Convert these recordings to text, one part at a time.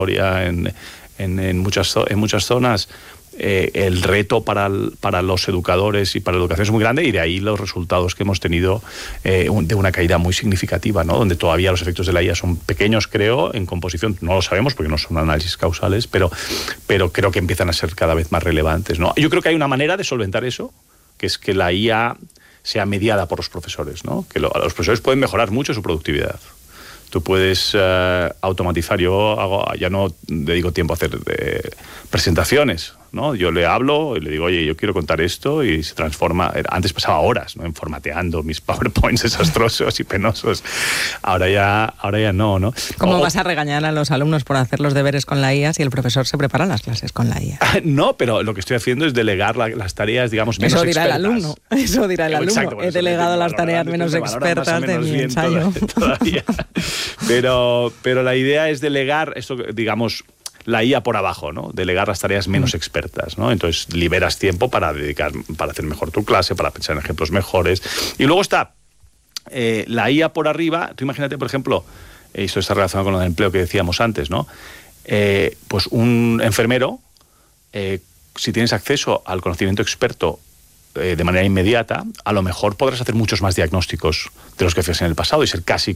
en muchas zonas. El reto para los educadores y para la educación es muy grande, y de ahí los resultados que hemos tenido de una caída muy significativa, ¿no? Donde todavía los efectos de la IA son pequeños, creo, en composición. No lo sabemos porque no son análisis causales, pero creo que empiezan a ser cada vez más relevantes, ¿no? Yo creo que hay una manera de solventar eso, que es que la IA sea mediada por los profesores, ¿no? Que los profesores pueden mejorar mucho su productividad. Tú puedes automatizar. Ya no dedico tiempo a hacer presentaciones, ¿no? Yo le hablo y le digo, oye, yo quiero contar esto, y se transforma. Antes pasaba horas, ¿no?, en formateando mis PowerPoints desastrosos y penosos. Ahora ya no, ¿no? ¿Cómo vas a regañar a los alumnos por hacer los deberes con la IA si el profesor se prepara las clases con la IA? No, pero lo que estoy haciendo es delegar las tareas, digamos, menos expertas. Eso dirá el alumno. Exacto, he delegado las tareas menos expertas de mi ensayo. Todavía. Pero la idea es delegar esto, digamos, la IA por abajo, ¿no? Delegar las tareas menos expertas, ¿no? Entonces liberas tiempo para hacer mejor tu clase, para pensar en ejemplos mejores. Y luego está la IA por arriba. Tú imagínate, por ejemplo, esto está relacionado con lo del empleo que decíamos antes, ¿no? Pues un enfermero, si tienes acceso al conocimiento experto de manera inmediata, a lo mejor podrás hacer muchos más diagnósticos de los que hacías en el pasado y ser casi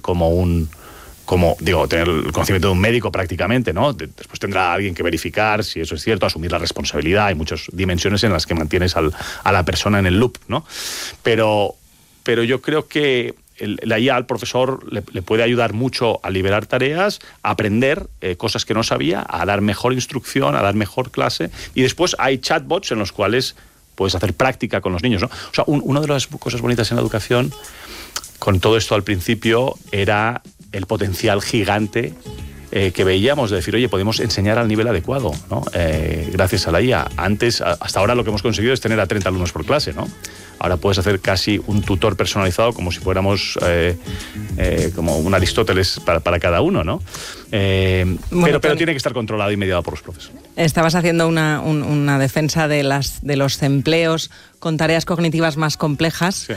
tener el conocimiento de un médico prácticamente, ¿no? Después tendrá alguien que verificar si eso es cierto, asumir la responsabilidad. Hay muchas dimensiones en las que mantienes a la persona en el loop, ¿no? Pero yo creo que la IA al profesor le puede ayudar mucho a liberar tareas, a aprender cosas que no sabía, a dar mejor instrucción, a dar mejor clase. Y después hay chatbots en los cuales puedes hacer práctica con los niños, ¿no? O sea, una de las cosas bonitas en la educación, con todo esto al principio, era el potencial gigante que veíamos de decir, oye, podemos enseñar al nivel adecuado, ¿no? Gracias a la IA. Hasta ahora lo que hemos conseguido es tener a 30 alumnos por clase, ¿no? Ahora puedes hacer casi un tutor personalizado, como si fuéramos como un Aristóteles para cada uno, ¿no? Pero tiene que estar controlado y mediado por los profesores. Estabas haciendo una defensa de los empleos con tareas cognitivas más complejas, sí,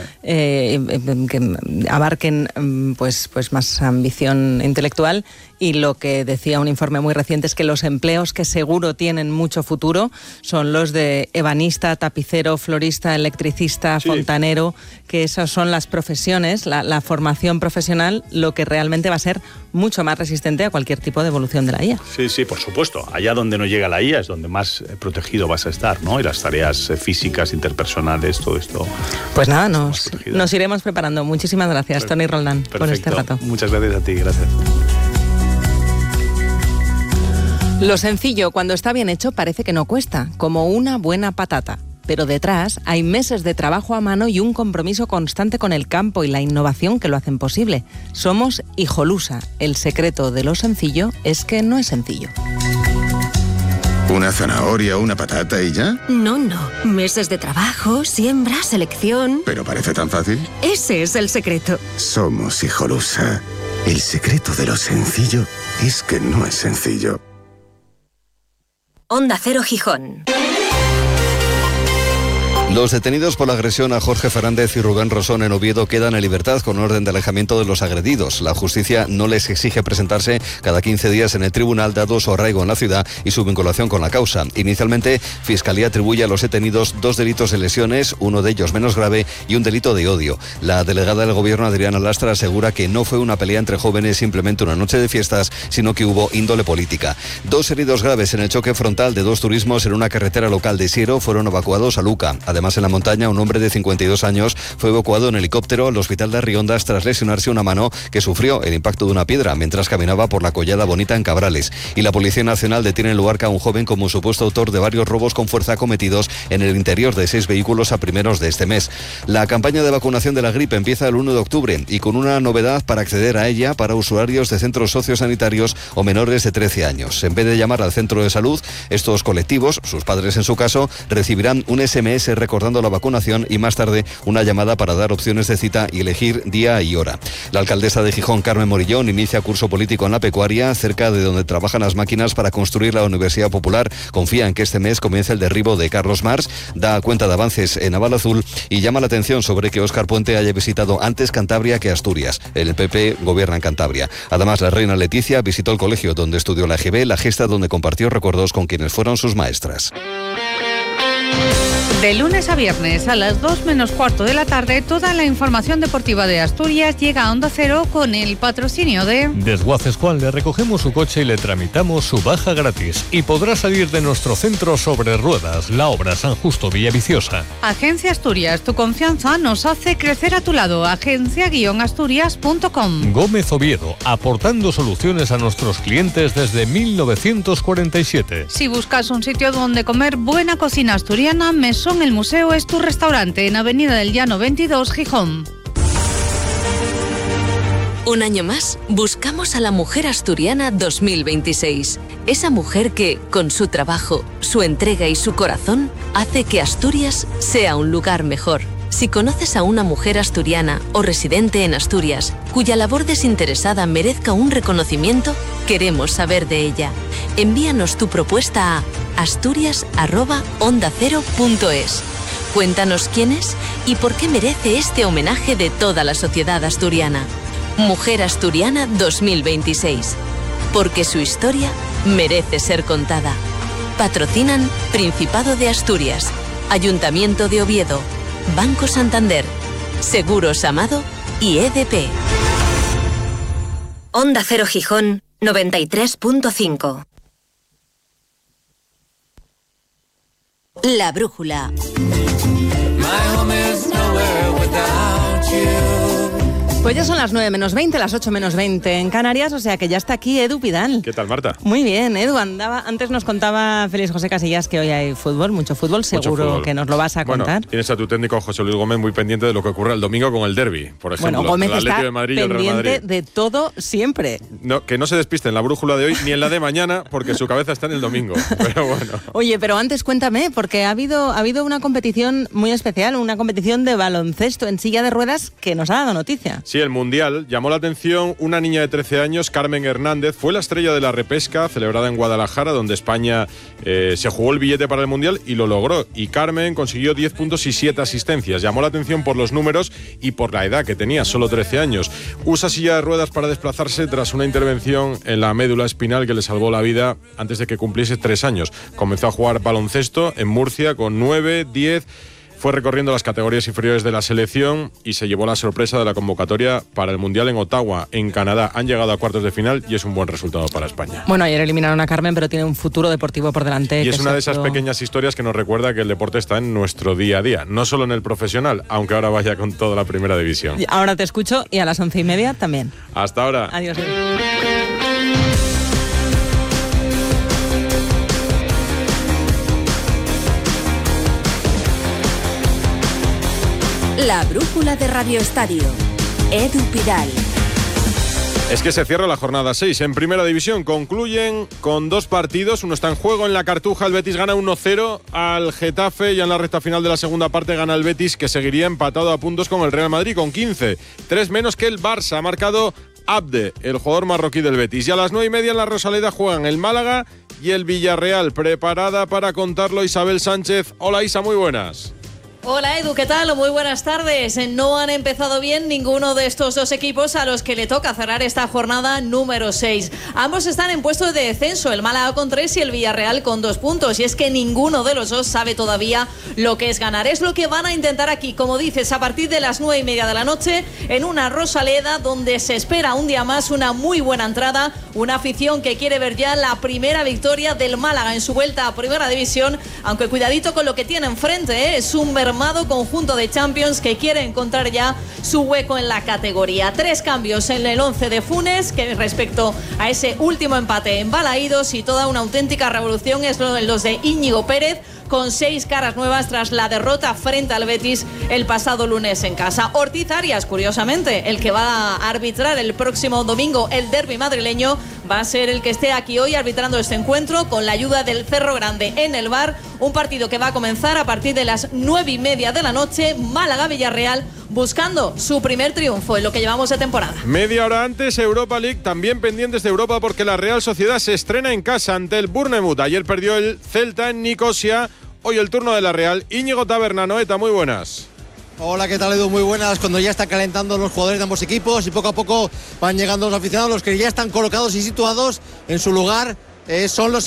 que abarquen pues más ambición intelectual, y lo que decía un informe muy reciente es que los empleos que seguro tienen mucho futuro son los de ebanista, tapicero, florista, electricista, sí, fontanero, que esas son las profesiones, la formación profesional, lo que realmente va a ser mucho más resistente a cualquier tipo de evolución de la IA. Sí, por supuesto. Allá donde no llega la IA es donde más protegido vas a estar, ¿no? Y las tareas físicas, interpersonales, todo esto. Pues nada, nos iremos preparando. Muchísimas gracias, Toni Roldán, por este rato. Muchas gracias a ti, gracias. Lo sencillo, cuando está bien hecho, parece que no cuesta, como una buena patata. Pero detrás hay meses de trabajo a mano y un compromiso constante con el campo y la innovación que lo hacen posible. Somos Hijolusa. El secreto de lo sencillo es que no es sencillo. ¿Una zanahoria o una patata y ya? No. Meses de trabajo, siembra, selección... ¿Pero parece tan fácil? Ese es el secreto. Somos Hijolusa. El secreto de lo sencillo es que no es sencillo. Onda Cero Gijón. Los detenidos por la agresión a Jorge Fernández y Rubén Rosón en Oviedo quedan en libertad con orden de alejamiento de los agredidos. La justicia no les exige presentarse cada 15 días en el tribunal, dado su arraigo en la ciudad y su vinculación con la causa. Inicialmente, Fiscalía atribuye a los detenidos 2 delitos de lesiones, uno de ellos menos grave, y un delito de odio. La delegada del Gobierno, Adriana Lastra, asegura que no fue una pelea entre jóvenes, simplemente una noche de fiestas, sino que hubo índole política. 2 heridos graves en el choque frontal de 2 turismos en una carretera local de Siero fueron evacuados a Luca. Además, en la montaña, un hombre de 52 años fue evacuado en helicóptero al hospital de Arriondas tras lesionarse una mano que sufrió el impacto de una piedra mientras caminaba por la Collada Bonita en Cabrales. Y la Policía Nacional detiene en Luarca a un joven como supuesto autor de varios robos con fuerza cometidos en el interior de 6 vehículos a primeros de este mes. La campaña de vacunación de la gripe empieza el 1 de octubre y con una novedad para acceder a ella para usuarios de centros sociosanitarios o menores de 13 años. En vez de llamar al centro de salud, estos colectivos, sus padres en su caso, recibirán un SMS recordatorio recordando la vacunación y más tarde una llamada para dar opciones de cita y elegir día y hora. La alcaldesa de Gijón, Carmen Morillón, inicia curso político en la pecuaria, cerca de donde trabajan las máquinas para construir la Universidad Popular. Confía en que este mes comience el derribo de Carlos Marx, da cuenta de avances en Naval Azul y llama la atención sobre que Óscar Puente haya visitado antes Cantabria que Asturias. El PP gobierna en Cantabria. Además, la reina Leticia visitó el colegio donde estudió la EGB, la Gesta, donde compartió recuerdos con quienes fueron sus maestras. De lunes a viernes a las 2 menos cuarto de la tarde, toda la información deportiva de Asturias llega a Onda Cero con el patrocinio de Desguaces Juan. Le recogemos su coche y le tramitamos su baja gratis. Y podrá salir de nuestro centro sobre ruedas, la obra San Justo Villaviciosa. Agencia Asturias, tu confianza nos hace crecer a tu lado. Agencia-asturias.com. Gómez Oviedo, aportando soluciones a nuestros clientes desde 1947. Si buscas un sitio donde comer buena cocina asturiana, Mesón El Museo es tu restaurante en Avenida del Llano 22, Gijón. Un año más, buscamos a la mujer asturiana 2026. Esa mujer que, con su trabajo, su entrega y su corazón, hace que Asturias sea un lugar mejor. Si conoces a una mujer asturiana o residente en Asturias, cuya labor desinteresada merezca un reconocimiento, queremos saber de ella. Envíanos tu propuesta a asturias@ondacero.es. Cuéntanos quién es y por qué merece este homenaje de toda la sociedad asturiana. Mujer Asturiana 2026. Porque su historia merece ser contada. Patrocinan Principado de Asturias, Ayuntamiento de Oviedo, Banco Santander, Seguros Amado y EDP. Onda Cero Gijón 93.5. La brújula. Pues ya son las 9 menos 20, las 8 menos 20 en Canarias, o sea que ya está aquí Edu Pidal. ¿Qué tal, Marta? Muy bien, Edu, antes nos contaba Félix José Casillas que hoy hay fútbol, mucho fútbol, seguro que nos lo vas a contar. Tienes a tu técnico José Luis Gómez muy pendiente de lo que ocurre el domingo con el derbi, por ejemplo. Bueno, Gómez el Atlético está de Madrid y el Real pendiente Madrid. de todo siempre. No, que no se despiste en la brújula de hoy ni en la de mañana, porque su cabeza está en el domingo. Pero bueno. Oye, pero antes cuéntame, porque ha habido una competición muy especial, una competición de baloncesto en silla de ruedas que nos ha dado noticia. Sí, el Mundial. Llamó la atención una niña de 13 años, Carmen Hernández, fue la estrella de la repesca celebrada en Guadalajara, donde España se jugó el billete para el Mundial y lo logró. Y Carmen consiguió 10 puntos y 7 asistencias. Llamó la atención por los números y por la edad que tenía, solo 13 años. Usa silla de ruedas para desplazarse tras una intervención en la médula espinal que le salvó la vida antes de que cumpliese 3 años. Comenzó a jugar baloncesto en Murcia con 9, 10... Fue recorriendo las categorías inferiores de la selección y se llevó la sorpresa de la convocatoria para el Mundial en Ottawa, en Canadá. Han llegado a cuartos de final y es un buen resultado para España. Bueno, ayer eliminaron a Carmen, pero tiene un futuro deportivo por delante. Y es una de esas pequeñas historias que nos recuerda que el deporte está en nuestro día a día, no solo en el profesional, aunque ahora vaya con toda la primera división. Ahora te escucho y a las 11:30 también. Hasta ahora. Adiós. La brújula de Radio Estadio. Edu Pidal. Es que se cierra la jornada 6 en Primera División. Concluyen con 2 partidos. Uno está en juego en la Cartuja. El Betis gana 1-0 al Getafe. Y en la recta final de la segunda parte gana el Betis, que seguiría empatado a puntos con el Real Madrid con 15. 3 menos que el Barça. Ha marcado Abde, el jugador marroquí del Betis. Y a las 9:30 en la Rosaleda juegan el Málaga y el Villarreal. Preparada para contarlo Isabel Sánchez. Hola Isa, muy buenas. Hola Edu, ¿qué tal? Muy buenas tardes. No han empezado bien ninguno de estos dos equipos a los que le toca cerrar esta jornada número 6. Ambos están en puestos de descenso, el Málaga con 3 y el Villarreal con 2 puntos. Y es que ninguno de los dos sabe todavía lo que es ganar. Es lo que van a intentar aquí, como dices, a partir de las 9:30 de la noche en una Rosaleda donde se espera un día más una muy buena entrada, una afición que quiere ver ya la primera victoria del Málaga en su vuelta a Primera División, aunque cuidadito con lo que tiene enfrente, es un armado conjunto de Champions que quiere encontrar ya su hueco en la categoría. 3 cambios en el 11 de Funes, que respecto a ese último empate en Balaídos, y toda una auténtica revolución es los de Íñigo Pérez, con 6 caras nuevas tras la derrota frente al Betis el pasado lunes en casa. Ortiz Arias, curiosamente, el que va a arbitrar el próximo domingo el derbi madrileño, va a ser el que esté aquí hoy arbitrando este encuentro con la ayuda del Cerro Grande en el VAR. Un partido que va a comenzar a partir de las 9:30 de la noche. Málaga-Villarreal buscando su primer triunfo en lo que llevamos de temporada. Media hora antes, Europa League, también pendientes de Europa porque la Real Sociedad se estrena en casa ante el Bournemouth. Ayer perdió el Celta en Nicosia. Hoy el turno de la Real. Íñigo Taberna, Noeta, muy buenas. Hola, ¿qué tal, Edu? Muy buenas. Cuando ya están calentando los jugadores de ambos equipos y poco a poco van llegando los aficionados, los que ya están colocados y situados en su lugar son los